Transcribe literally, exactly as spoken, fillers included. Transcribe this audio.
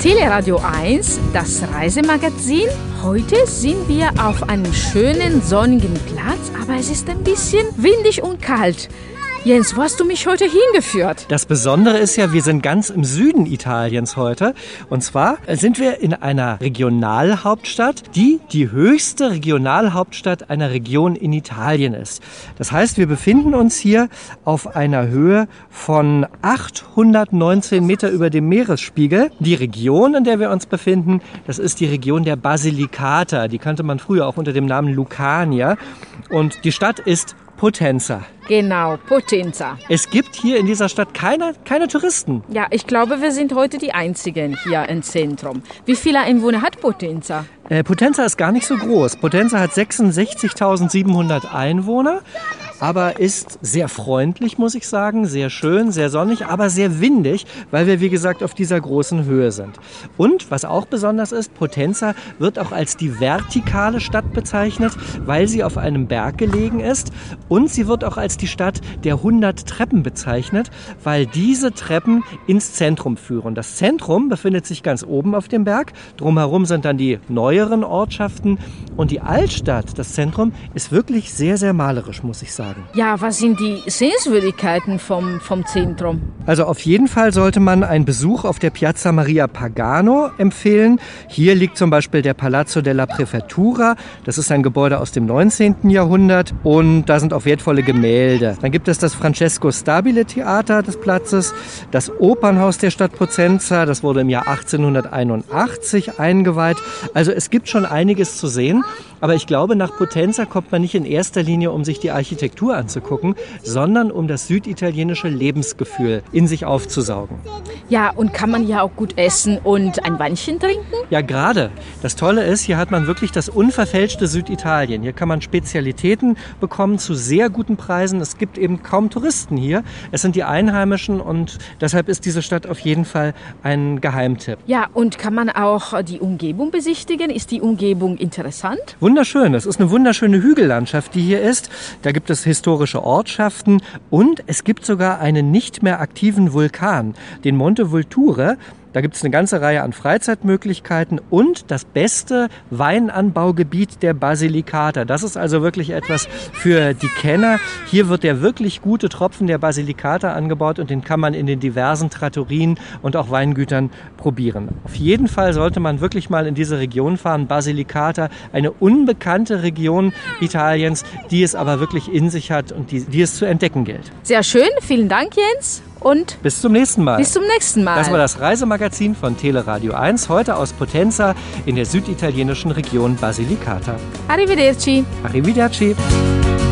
Teleradio eins, das Reisemagazin. Heute sind wir auf einem schönen sonnigen Platz, aber es ist ein bisschen windig und kalt. Jens, wo hast du mich heute hingeführt? Das Besondere ist ja, wir sind ganz im Süden Italiens heute. Und zwar sind wir in einer Regionalhauptstadt, die die höchste Regionalhauptstadt einer Region in Italien ist. Das heißt, wir befinden uns hier auf einer Höhe von achthundertneunzehn Meter über dem Meeresspiegel. Die Region, in der wir uns befinden, das ist die Region der Basilicata. Die kannte man früher auch unter dem Namen Lucania. Und die Stadt ist Potenza. Genau, Potenza. Es gibt hier in dieser Stadt keine, keine Touristen. Ja, ich glaube, wir sind heute die Einzigen hier im Zentrum. Wie viele Einwohner hat Potenza? Äh, Potenza ist gar nicht so groß. Potenza hat sechsundsechzigtausendsiebenhundert Einwohner, aber ist sehr freundlich, muss ich sagen. Sehr schön, sehr sonnig, aber sehr windig, weil wir, wie gesagt, auf dieser großen Höhe sind. Und was auch besonders ist, Potenza wird auch als die vertikale Stadt bezeichnet, weil sie auf einem Berg gelegen ist. Und sie wird auch als die Stadt der hundert Treppen bezeichnet, weil diese Treppen ins Zentrum führen. Das Zentrum befindet sich ganz oben auf dem Berg. Drumherum sind dann die neueren Ortschaften. Und die Altstadt, das Zentrum, ist wirklich sehr, sehr malerisch, muss ich sagen. Ja, was sind die Sehenswürdigkeiten vom, vom Zentrum? Also auf jeden Fall sollte man einen Besuch auf der Piazza Maria Pagano empfehlen. Hier liegt zum Beispiel der Palazzo della Prefettura. Das ist ein Gebäude aus dem neunzehnten Jahrhundert und da sind auch wertvolle Gemälde. Dann gibt es das Francesco Stabile Theater des Platzes, das Opernhaus der Stadt Potenza. Das wurde im Jahr achtzehnhunderteinundachtzig eingeweiht. Also es gibt schon einiges zu sehen. Aber ich glaube, nach Potenza kommt man nicht in erster Linie, um sich die Architektur anzugucken, sondern um das süditalienische Lebensgefühl in sich aufzusaugen. Ja, und kann man hier auch gut essen und ein Weinchen trinken? Ja, gerade. Das Tolle ist, hier hat man wirklich das unverfälschte Süditalien. Hier kann man Spezialitäten bekommen zu sehr guten Preisen. Es gibt eben kaum Touristen hier. Es sind die Einheimischen und deshalb ist diese Stadt auf jeden Fall ein Geheimtipp. Ja, und kann man auch die Umgebung besichtigen? Ist die Umgebung interessant? Wunderschön. Das ist eine wunderschöne Hügellandschaft, die hier ist. Da gibt es historische Ortschaften und es gibt sogar einen nicht mehr aktiven Vulkan, den Monte Vulture. Da gibt es eine ganze Reihe an Freizeitmöglichkeiten und das beste Weinanbaugebiet der Basilicata. Das ist also wirklich etwas für die Kenner. Hier wird der wirklich gute Tropfen der Basilicata angebaut und den kann man in den diversen Trattorien und auch Weingütern probieren. Auf jeden Fall sollte man wirklich mal in diese Region fahren. Basilicata, eine unbekannte Region Italiens, die es aber wirklich in sich hat und die, die es zu entdecken gilt. Sehr schön, vielen Dank, Jens. Und bis zum nächsten Mal. Bis zum nächsten Mal. Das war das Reisemagazin von Teleradio eins, heute aus Potenza in der süditalienischen Region Basilicata. Arrivederci. Arrivederci.